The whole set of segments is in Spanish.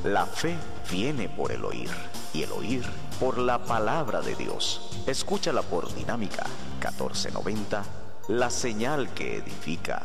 La fe viene por el oír, y el oír por la palabra de Dios. Escúchala por Dinámica 1490, la señal que edifica.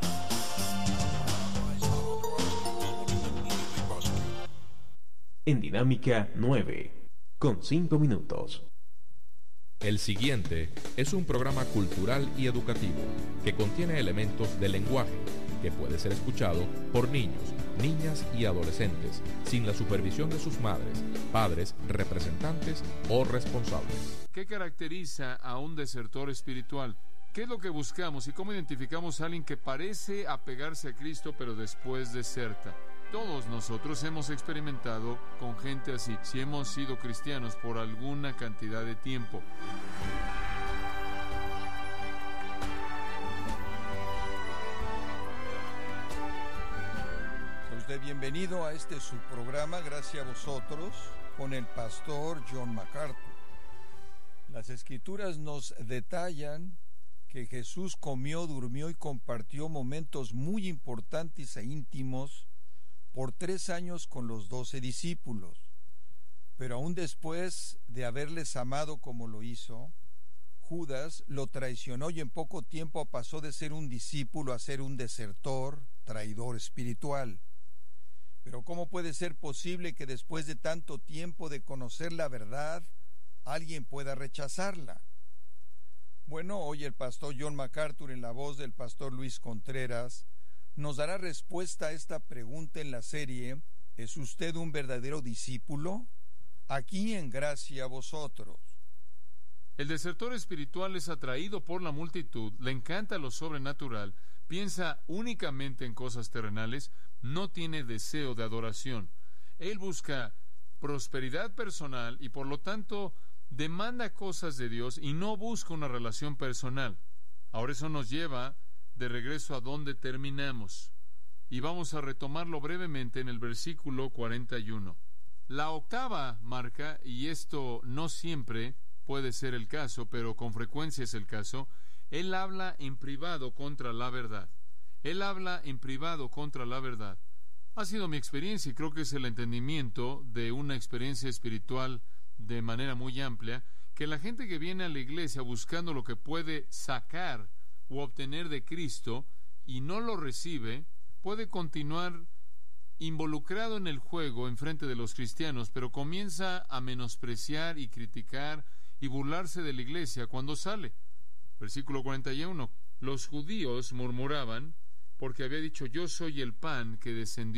En Dinámica 9, con 5 minutos. El siguiente es un programa cultural y educativo que contiene elementos del lenguaje que puede ser escuchado por niños, niñas y adolescentes sin la supervisión de sus madres, padres, representantes o responsables. ¿Qué caracteriza a un desertor espiritual? ¿Qué es lo que buscamos y cómo identificamos a alguien que parece apegarse a Cristo pero después deserta? Todos nosotros hemos experimentado con gente así, si hemos sido cristianos por alguna cantidad de tiempo. Bienvenido a este su programa, Gracias a Vosotros, con el pastor John MacArthur. Las Escrituras nos detallan que Jesús comió, durmió y compartió momentos muy importantes e íntimos por 3 años con los 12 discípulos. Pero aún después de haberles amado como lo hizo, Judas lo traicionó y en poco tiempo pasó de ser un discípulo a ser un desertor, traidor espiritual. Pero ¿cómo puede ser posible que después de tanto tiempo de conocer la verdad, alguien pueda rechazarla? Bueno, hoy el pastor John MacArthur, en la voz del pastor Luis Contreras, nos dará respuesta a esta pregunta en la serie ¿Es usted un verdadero discípulo? Aquí en Gracia a Vosotros. El desertor espiritual es atraído por la multitud, le encanta lo sobrenatural, piensa únicamente en cosas terrenales, no tiene deseo de adoración. Él busca prosperidad personal y por lo tanto demanda cosas de Dios y no busca una relación personal. Ahora eso nos lleva de regreso a donde terminamos. Y vamos a retomarlo brevemente en el versículo 41. La octava marca, y esto no siempre puede ser el caso, pero con frecuencia es el caso, él habla en privado contra la verdad. Él habla en privado contra la verdad. Ha sido mi experiencia y creo que es el entendimiento de una experiencia espiritual de manera muy amplia, que la gente que viene a la iglesia buscando lo que puede sacar o obtener de Cristo y no lo recibe, puede continuar involucrado en el juego en frente de los cristianos, pero comienza a menospreciar y criticar y burlarse de la iglesia cuando sale. Versículo 41. Los judíos murmuraban porque había dicho: yo soy el pan que descendió